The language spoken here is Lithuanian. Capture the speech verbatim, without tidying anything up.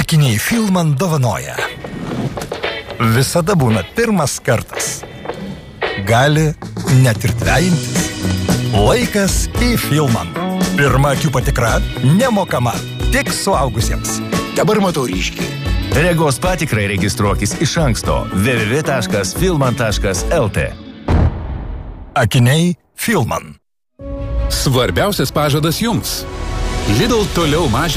Akiniai Filman dovanoja. Visada būna pirmas kartas. Gali net ir dvejintis. Laikas į Filman. Pirma akių patikra nemokama, tik suaugusiems. Dabar matau ryškiai. Regos patikrai registruokis iš anksto w w w taškas filman taškas l t. Akiniai Filman. Svarbiausias pažadas jums. Lidl toliau mažina